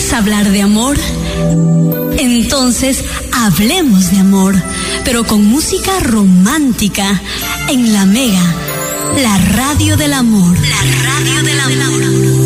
¿Quieres hablar de amor? Entonces hablemos de amor, pero con música romántica en La Mega, la radio del amor. La radio del amor.